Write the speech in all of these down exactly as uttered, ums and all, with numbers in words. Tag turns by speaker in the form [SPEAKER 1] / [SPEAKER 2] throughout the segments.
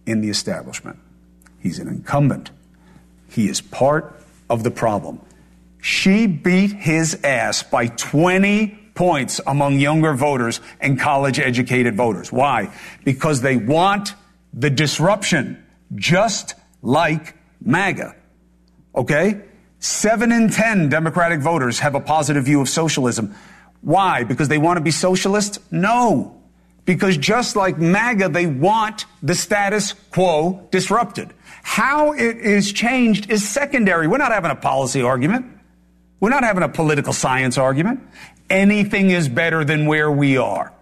[SPEAKER 1] in the establishment. He's an incumbent. He is part of the problem. She beat his ass by twenty points among younger voters and college-educated voters. Why? Because they want the disruption, just like MAGA. Okay? Seven in ten Democratic voters have a positive view of socialism. Why? Because they want to be socialist? No. Because just like MAGA, they want the status quo disrupted. How it is changed is secondary. We're not having a policy argument. We're not having a political science argument. Anything is better than where we are.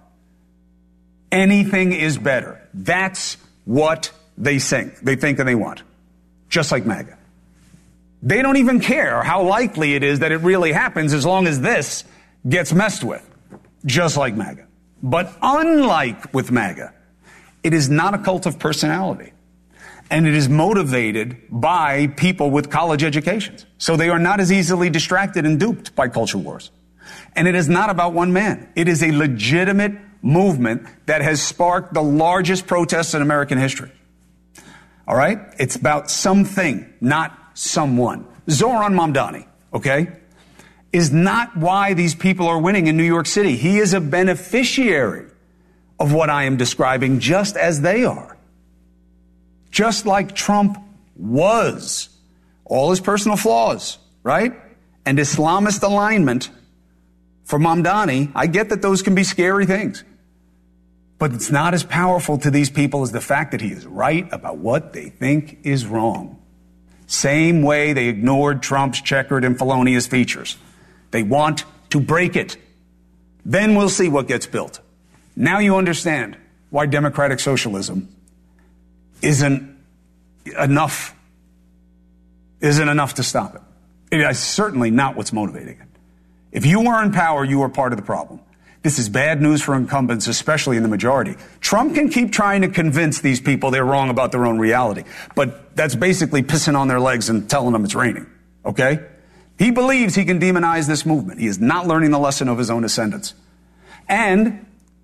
[SPEAKER 1] Anything is better. That's what they think. They think and they want. Just like MAGA. They don't even care how likely it is that it really happens as long as this gets messed with. Just like MAGA. But unlike with MAGA, it is not a cult of personality. And it is motivated by people with college educations. So they are not as easily distracted and duped by culture wars. And it is not about one man. It is a legitimate movement that has sparked the largest protests in American history. All right? It's about something, not someone. Zohran Mamdani, okay, is not why these people are winning in New York City. He is a beneficiary of what I am describing, just as they are. Just like Trump was. All his personal flaws, right? And Islamist alignment for Mamdani, I get that those can be scary things. But it's not as powerful to these people as the fact that he is right about what they think is wrong. Same way they ignored Trump's checkered and felonious features. They want to break it. Then we'll see what gets built. Now you understand why democratic socialism isn't enough, isn't enough to stop it. It is certainly not what's motivating it. If you are in power, you are part of the problem. This is bad news for incumbents, especially in the majority. Trump can keep trying to convince these people they're wrong about their own reality, but that's basically pissing on their legs and telling them it's raining, okay? He believes he can demonize this movement. He is not learning the lesson of his own ascendants. And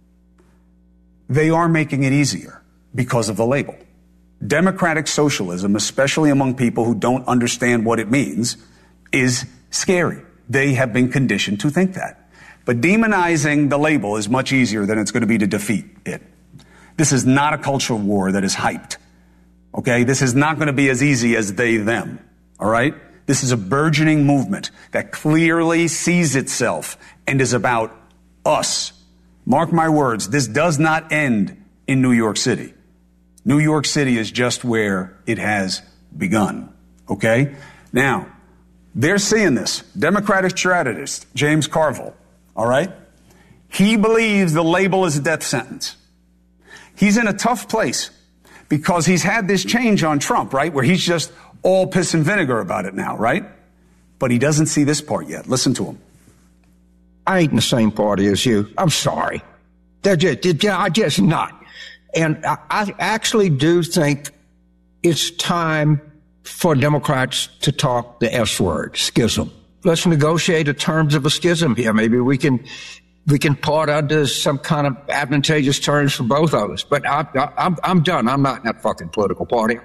[SPEAKER 1] they are making it easier because of the label. Democratic socialism, especially among people who don't understand what it means, is scary. They have been conditioned to think that. But demonizing the label is much easier than it's going to be to defeat it. This is not a cultural war that is hyped. Okay? This is not going to be as easy as they, them. All right? This is a burgeoning movement that clearly sees itself and is about us. Mark my words, this does not end in New York City. New York City is just where it has begun. Okay? Now, they're seeing this. Democratic strategist James Carville, all right? He believes the label is a death sentence. He's in a tough place because he's had this change on Trump, right? Where he's just all piss and vinegar about it now, right? But he doesn't see this part yet. Listen to him.
[SPEAKER 2] I ain't in the same party as you. I'm sorry. They're just, they're, I'm just not. And I, I actually do think it's time for Democrats to talk the S word, schism. Let's negotiate the terms of a schism here. Maybe we can we can part under some kind of advantageous terms for both of us. But I, I, I'm I'm done. I'm not in that fucking political party.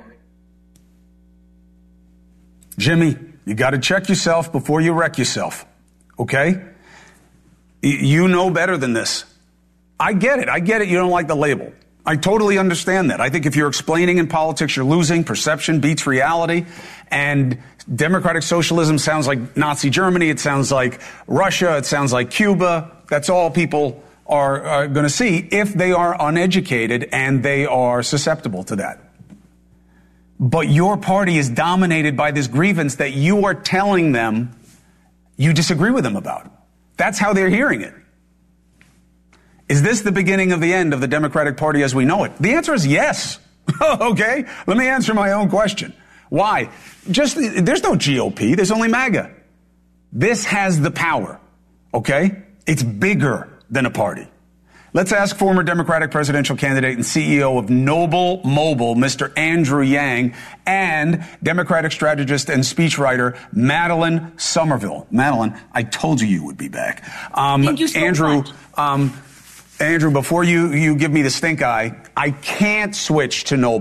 [SPEAKER 1] Jimmy, you got to check yourself before you wreck yourself. Okay? You know better than this. I get it. I get it. You don't like the label. I totally understand that. I think if you're explaining in politics, you're losing. Perception beats reality. And democratic socialism sounds like Nazi Germany. It sounds like Russia. It sounds like Cuba. That's all people are, are going to see if they are uneducated and they are susceptible to that. But your party is dominated by this grievance that you are telling them you disagree with them about. That's how they're hearing it. Is this the beginning of the end of the Democratic Party as we know it? The answer is yes. Okay? Let me answer my own question. Why? Just, there's no G O P. There's only MAGA. This has the power. Okay? It's bigger than a party. Let's ask former Democratic presidential candidate and C E O of Noble Mobile, Mister Andrew Yang, and Democratic strategist and speechwriter Madeline Somerville. Madeline, I told you you would be back. Um,
[SPEAKER 3] Thank you so
[SPEAKER 1] Andrew,
[SPEAKER 3] much.
[SPEAKER 1] Um, Andrew, before you, you give me the stink eye, I can't switch to Noble.